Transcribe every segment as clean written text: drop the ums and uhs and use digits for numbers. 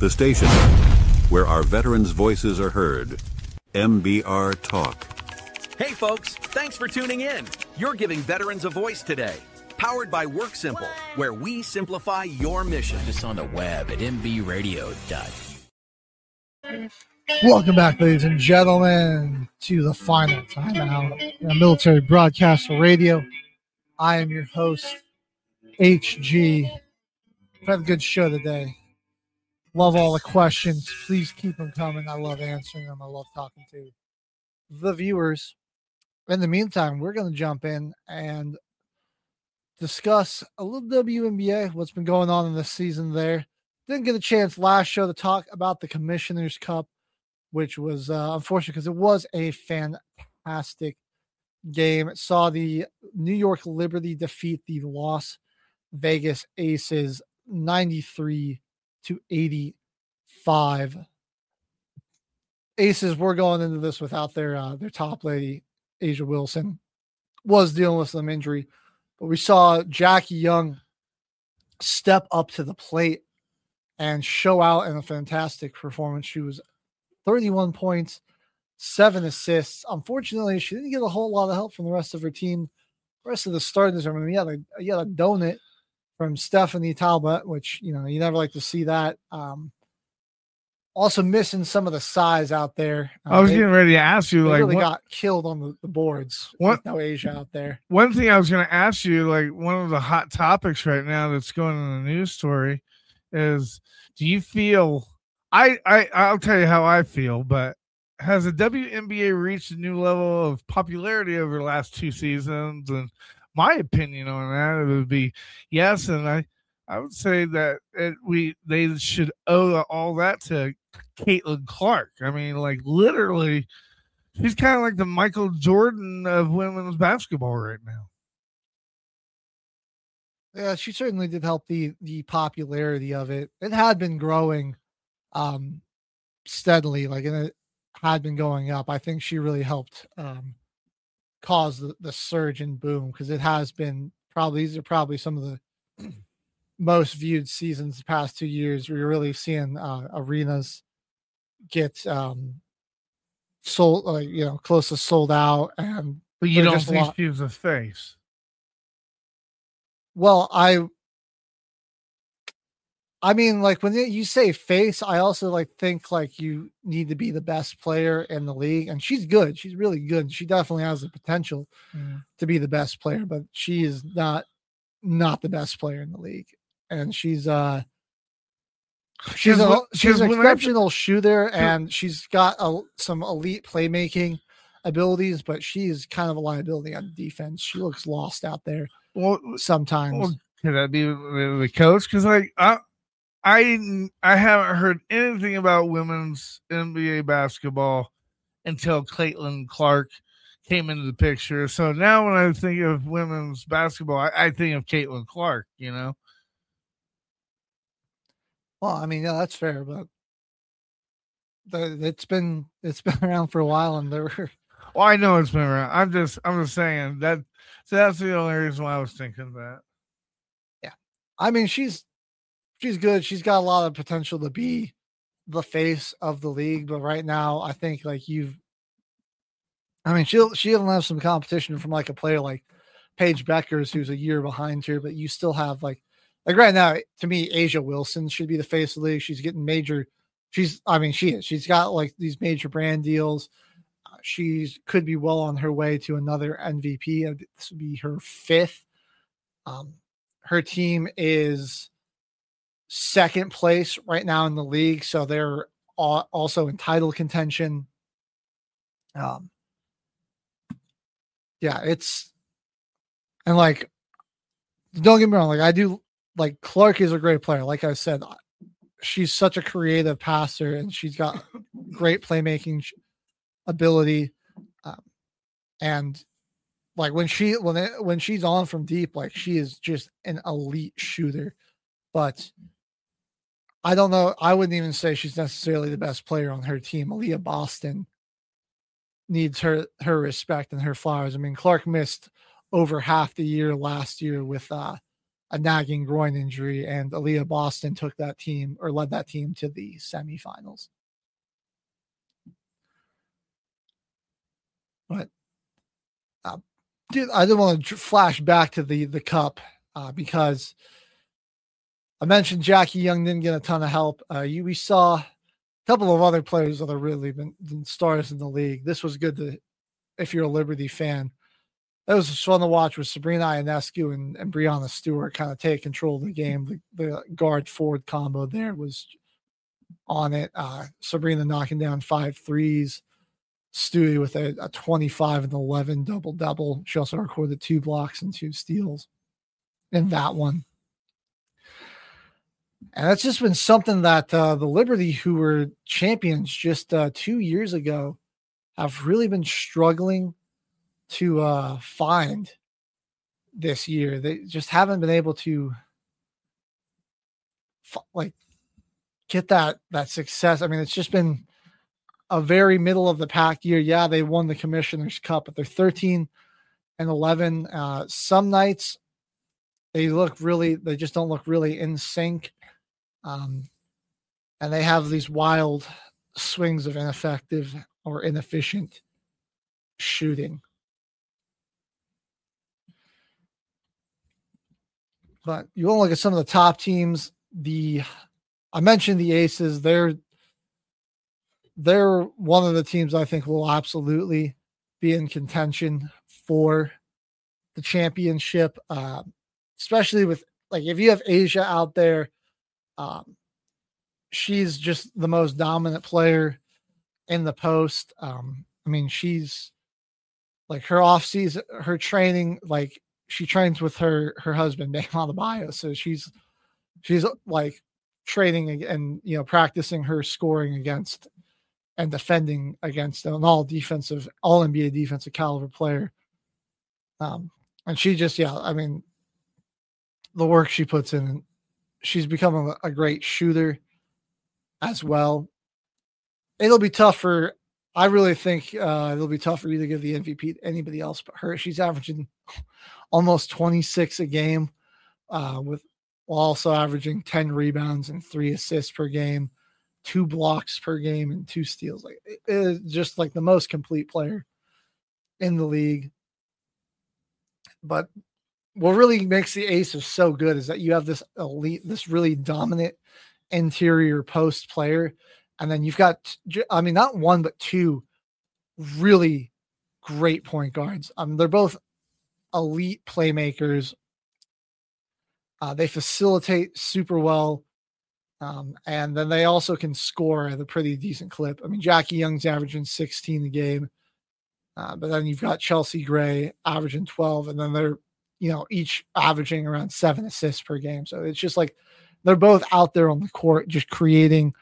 The station where our veterans' voices are heard. MBR Talk. Hey folks, thanks for tuning in. You're giving veterans a voice today. Powered by WorkSimple, where we simplify your mission. Just on the web at mbradio.com. Welcome back, ladies and gentlemen, to the final timeout on Military Broadcaster Radio. I am your host, HG. We've had a good show today. Love all the questions. Please keep them coming. I love answering them. I love talking to the viewers. In the meantime, we're going to jump in and discuss a little WNBA, what's been going on in this season there. Didn't get a chance last show to talk about the Commissioner's Cup, which was unfortunate because it was a fantastic game. It saw the New York Liberty defeat the Las Vegas Aces 93-85. Aces were going into this without their top lady, A'ja Wilson, was dealing with some injury. But we saw Jackie Young step up to the plate and show out in a fantastic performance. She was 31 points, 7 assists. Unfortunately, she didn't get a whole lot of help from the rest of her team. The rest of the starters, I mean, you had a donut from Stephanie Talbot, which, you never like to see that. Also missing some of the size out there. I was getting ready to ask you, they really got killed on the boards. With no A'ja out there. One thing I was going to ask you, one of the hot topics right now that's going in the news story is, do you feel, I'll tell you how I feel, but has the WNBA reached a new level of popularity over the last 2 seasons? And my opinion on that would be yes, and I would say that they should owe all that to Caitlin Clark. I mean, literally, she's kind of like the Michael Jordan of women's basketball right now. Yeah, she certainly did help the popularity of it. It had been growing steadily, and it had been going up. I think she really helped cause the surge and boom, because it has been these are probably some of the most viewed seasons the past 2 years. We're really seeing arenas get sold, close to sold out. But you don't think she was a face? Well, I mean, when you say face, I also think you need to be the best player in the league, and she's good. She's really good. She definitely has the potential to be the best player, but she is not the best player in the league. And she's an exceptional shooter, and she's got some elite playmaking abilities, but she's kind of a liability on defense. She looks lost out there sometimes. Well, could that be the coach? Because I haven't heard anything about women's NBA basketball until Caitlin Clark came into the picture. So now when I think of women's basketball, I think of Caitlin Clark, Well, I mean, yeah, that's fair, but it's been around for a while, and there were. Well, I know it's been around. I'm just saying that. So that's the only reason why I was thinking that. Yeah, I mean, she's good. She's got a lot of potential to be the face of the league, but right now, I think she doesn't have some competition from a player like Paige Beckers, who's a year behind her, but you still have right now, to me, A'ja Wilson should be the face of the league. She's getting major. She is. She's got these major brand deals. She could be well on her way to another MVP. This would be her 5th. Her team is 2nd place right now in the league, so they're also in title contention. Yeah, don't get me wrong. I do Clark is a great player. Like I said, she's such a creative passer, and she's got great playmaking ability. And when she's on from deep, she is just an elite shooter. But I don't know. I wouldn't even say she's necessarily the best player on her team. Aaliyah Boston needs her respect and her flowers. I mean, Clark missed over half the year last year with a nagging groin injury, and Aaliyah Boston took that team or led that team to the semifinals. But dude, I didn't want to flash back to the cup because I mentioned Jackie Young didn't get a ton of help. We saw a couple of other players that have really been stars in the league. This was good to, if you're a Liberty fan. That was fun to watch with Sabrina Ionescu and Breanna Stewart kind of take control of the game. The guard forward combo there was on it. Sabrina knocking down 5 threes. Stewie with a 25 and 11 double-double. She also recorded 2 blocks and 2 steals in that one. And that's just been something that the Liberty, who were champions just 2 years ago, have really been struggling to find this year. They just haven't been able to get that success. I mean, it's just been a very middle of the pack year. Yeah, they won the Commissioner's Cup, but they're 13 and 11. Some nights they just don't look really in sync. And they have these wild swings of ineffective or inefficient shooting. But you want to look at some of the top teams. I mentioned the Aces. They're one of the teams I think will absolutely be in contention for the championship, especially with, like, if you have Asia out there, she's just the most dominant player in the post. I mean, she's like, her off season, her training, like, she trains with her husband, Bam Adebayo. So she's like training and, practicing her scoring against and defending against an all NBA defensive caliber player. And she just, I mean, the work she puts in, she's become a great shooter as well. It'll be tough I really think it'll be tough for you to give the MVP to anybody else but her. She's averaging almost 26 a game, while also averaging 10 rebounds and 3 assists per game, 2 blocks per game, and 2 steals. Like, it is just like the most complete player in the league. But what really makes the Aces so good is that you have this elite, this really dominant interior post player. And then you've got, not one, but 2 really great point guards. They're both elite playmakers. They facilitate super well. And then they also can score at a pretty decent clip. I mean, Jackie Young's averaging 16 a game. But then you've got Chelsea Gray averaging 12. And then they're, each averaging around 7 assists per game. So it's just like they're both out there on the court just creating.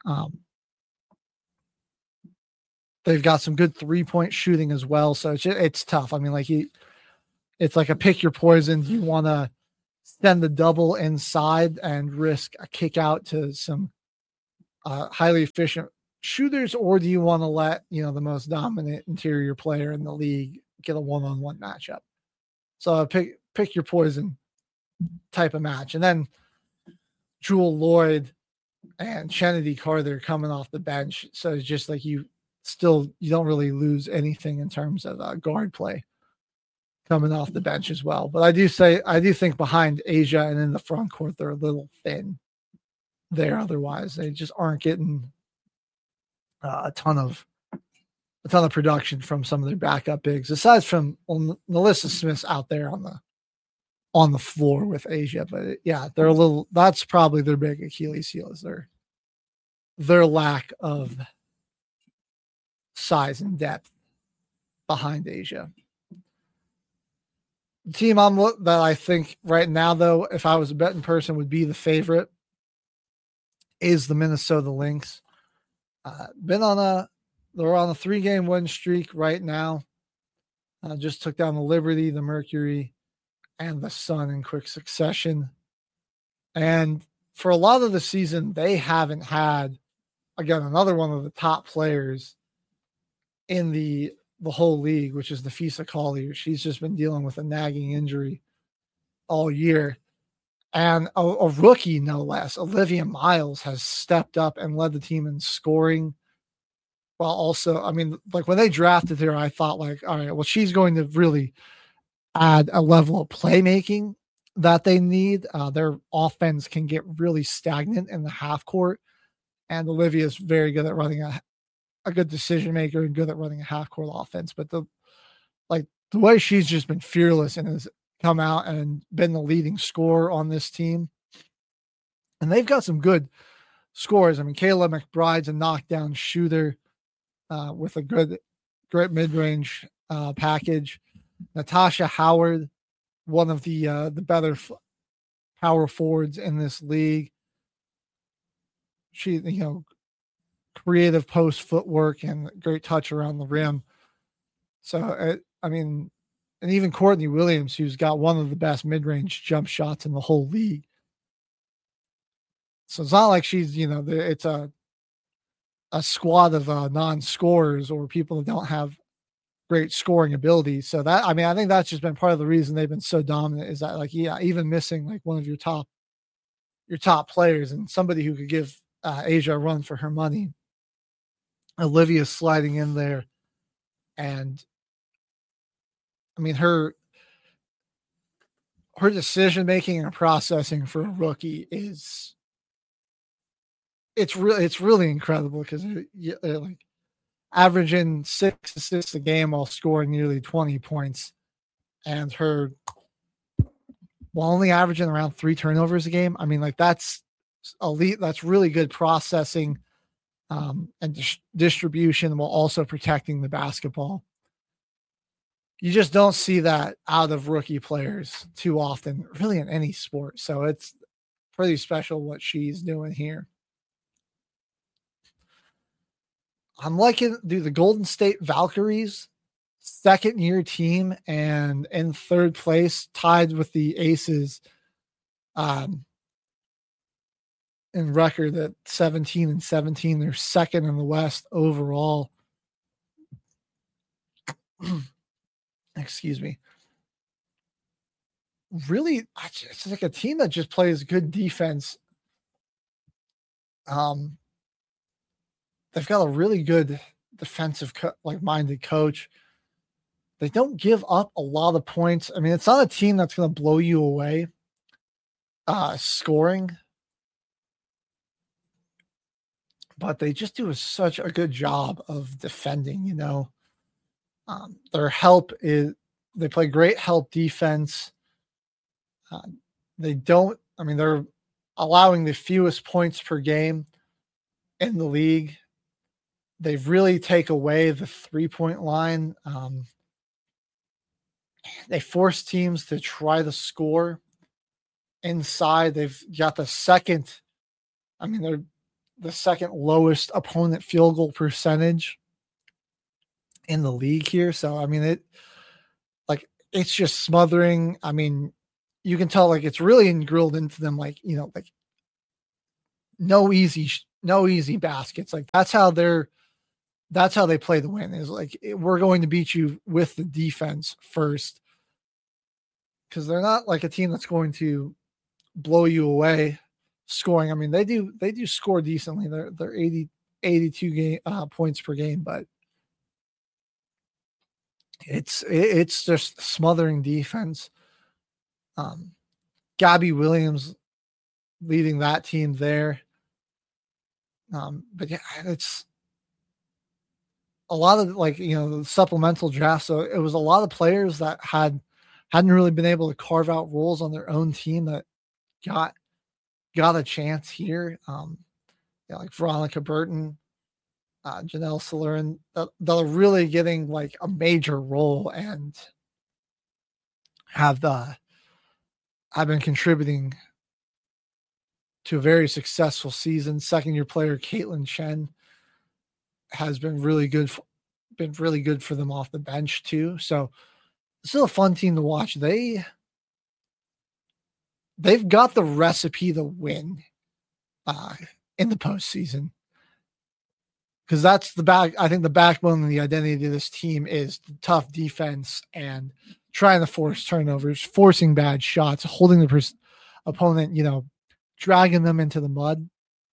They've got some good 3-point shooting as well. So it's tough. I mean, like, it's like a pick your poison. Do you want to send the double inside and risk a kick out to some highly efficient shooters, or do you want to let, the most dominant interior player in the league get a one-on-one matchup? So pick your poison type of match. And then Jewel Lloyd and Kennedy Carter coming off the bench. So it's just like you don't really lose anything in terms of guard play coming off the bench as well. But I do think behind Asia and in the front court, they're a little thin there. Otherwise, they just aren't getting a ton of production from some of their backup bigs, aside from Melissa Smith's out there on the floor with Asia. But that's probably their big Achilles heel, is their lack of size and depth behind Asia. The team that I think right now, though, if I was a betting person, would be the favorite is the Minnesota Lynx. They're on a 3-game win streak right now. Just took down the Liberty, the Mercury, and the Sun in quick succession. And for a lot of the season, they haven't had, again, another one of the top players in the whole league, which is Nafisa Collier. She's just been dealing with a nagging injury all year. And a rookie, no less, Olivia Miles, has stepped up and led the team in scoring. While also, I mean, like when they drafted her, I thought like, all right, well, she's going to really add a level of playmaking that they need. Their offense can get really stagnant in the half court. And Olivia is very good at running a good decision maker and good at running a half court offense. But the way she's just been fearless and has come out and been the leading scorer on this team. And they've got some good scores. I mean, Kayla McBride's a knockdown shooter with a great mid-range package. Natasha Howard, one of the better power forwards in this league. She, creative post footwork and great touch around the rim. So, and even Courtney Williams, who's got one of the best mid-range jump shots in the whole league. So it's not like she's, it's a squad of non-scorers or people that don't have great scoring ability. So that, I think that's just been part of the reason they've been so dominant, is that even missing like one of your top players and somebody who could give Asia a run for her money. Olivia sliding in there, and her decision making and processing for a rookie is it's really incredible, because like averaging 6 assists a game while scoring nearly 20 points, and her only averaging around 3 turnovers a game. That's elite. That's really good processing and distribution, while also protecting the basketball. You just don't see that out of rookie players too often, really, in any sport. So it's pretty special what she's doing here. I'm liking the Golden State Valkyries, second-year team, and in third place, tied with the Aces in record at 17-17. They're second in the West overall. Excuse me. Really, it's like a team that just plays good defense. They've got a really good defensive, minded coach. They don't give up a lot of points. It's not a team that's going to blow you away scoring, but they just do such a good job of defending. Their help is, they play great help defense. They're allowing the fewest points per game in the league. They really take away the 3-point line. They force teams to try to score inside. They've got the second lowest opponent field goal percentage in the league here. So, it's just smothering. You can tell it's really ingrilled into them, no easy baskets. That's how they play the win, is we're going to beat you with the defense first, because they're not like a team that's going to blow you away scoring. They do score decently. They're 82 points per game, but it's just smothering defense. Gabby Williams leading that team there. But yeah, it's a lot of the supplemental draft. So it was a lot of players that hadn't really been able to carve out roles on their own team that got a chance here. Like Veronica Burton, Janelle Salerin, they're really getting a major role and have been contributing to a very successful season. Second-year player Caitlin Chen has been really good for them off the bench too. So this is a fun team to watch. They've got the recipe to win in the postseason, because that's I think the backbone and the identity of this team is the tough defense and trying to force turnovers, forcing bad shots, holding opponent, dragging them into the mud.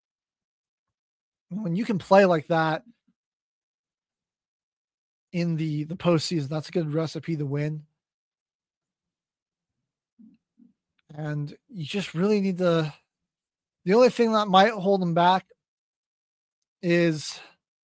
When you can play like that in the postseason, that's a good recipe to win. And you just really need the only thing that might hold them back is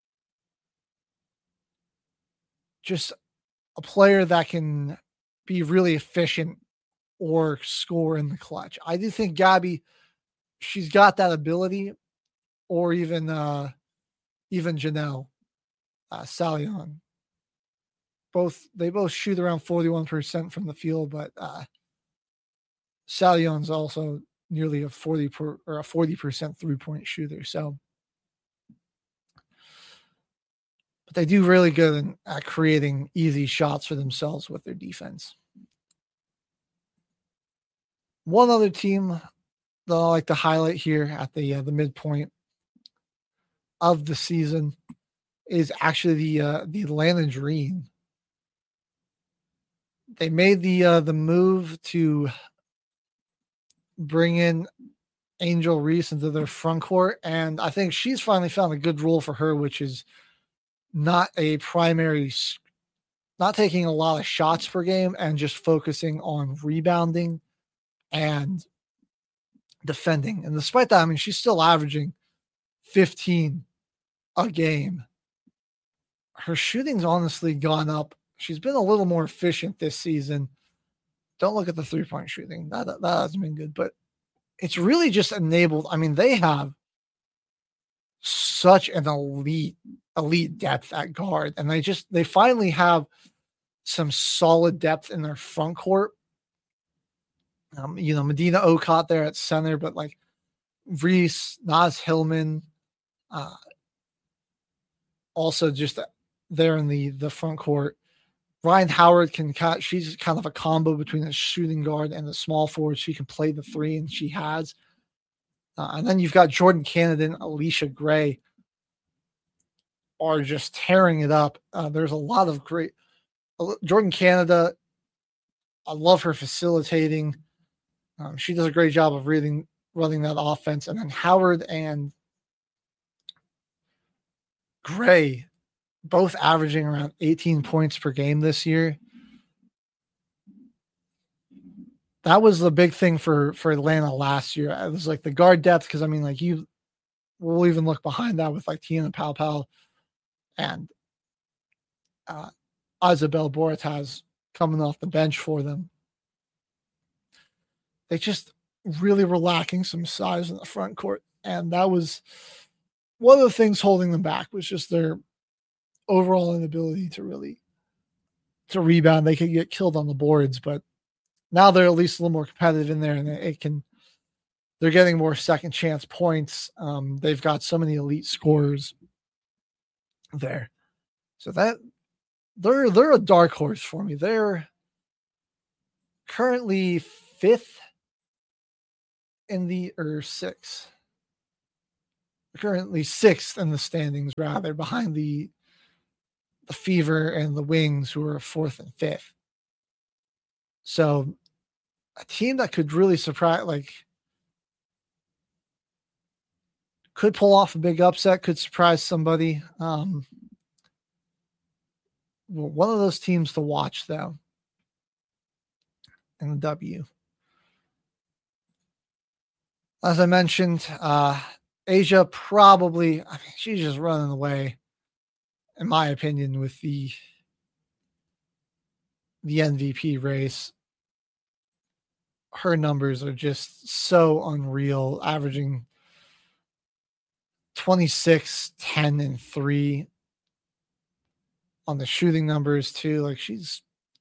just a player that can be really efficient or score in the clutch. I do think Gabby, she's got that ability, or even Janelle Salion. They both shoot around 41% from the field, but Salion's also nearly a 40% 3-point shooter. So, but they do really good at creating easy shots for themselves with their defense. One other team that I like to highlight here at the midpoint of the season is actually the Atlanta Dream. They made the move to bring in Angel Reese into their front court, and I think she's finally found a good role for her, which is not taking a lot of shots per game and just focusing on rebounding and defending. And despite that, I mean, she's still averaging 15 a game. Her shooting's honestly gone up. She's been a little more efficient this season. Don't look at the 3-point shooting. That hasn't been good, but it's really just enabled. I mean, they have such an elite depth at guard, and they finally have some solid depth in their front court. Medina Okot there at center, but like Reese, Naz Hillman, also just there in the front court. Ryan Howard she's kind of a combo between a shooting guard and a small forward. She can play the 3, and she has. And then you've got Jordan Canada and Alicia Gray are just tearing it up. There's a lot of great Jordan Canada. I love her facilitating. She does a great job of running that offense. And then Howard and Gray, both averaging around 18 points per game this year. That was the big thing for Atlanta last year. It was like the guard depth, because I mean, like we'll even look behind that with like Tina Pau and Isabel Borotas coming off the bench for them. They just really were lacking some size in the front court, and that was one of the things holding them back, was just their overall inability to rebound. They could get killed on the boards, but now they're at least a little more competitive in there, and they're getting more second chance points. They've got so many elite scorers there. So that they're a dark horse for me. They're currently 5th or 6th. Currently 6th in the standings, rather, behind the Fever and the Wings, who are 4th and 5th. So a team that could really surprise, could pull off a big upset, could surprise somebody. One of those teams to watch, though, in the W. As I mentioned, Asia probably, she's just running away, in my opinion, with the MVP race. Her numbers are just so unreal, averaging 26, 10, and 3 on the shooting numbers too. Like, she's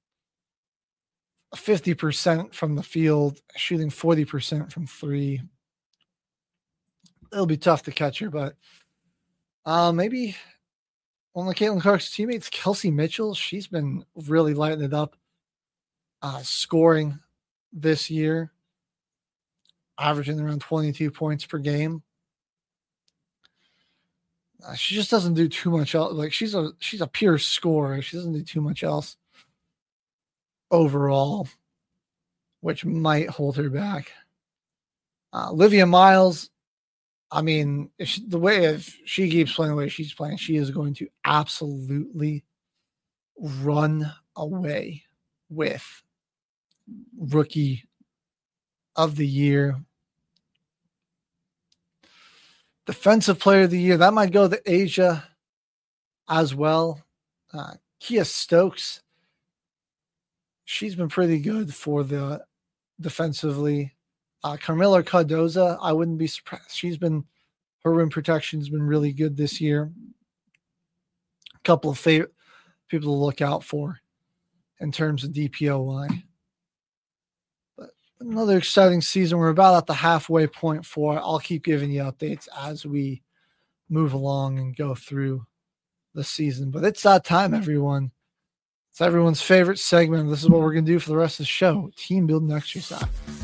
50% from the field, shooting 40% from 3. It'll be tough to catch her, but maybe one of Caitlin Clark's teammates, Kelsey Mitchell, she's been really lighting it up, scoring this year, averaging around 22 points per game. She just doesn't do too much else. Like, she's a pure scorer. She doesn't do too much else overall, which might hold her back. Olivia Miles, I mean, if she keeps playing the way she's playing, she is going to absolutely run away with Rookie of the Year. Defensive Player of the Year, that might go to Asia as well. Kia Stokes, she's been pretty good for the defensively. Carmela Cardoza, I wouldn't be surprised. Her rim protection's been really good this year. A couple of favorite people to look out for in terms of DPOY. But another exciting season. We're about at the halfway point for it. I'll keep giving you updates as we move along and go through the season. But it's that time, everyone. It's everyone's favorite segment. This is what we're going to do for the rest of the show. Team building exercise.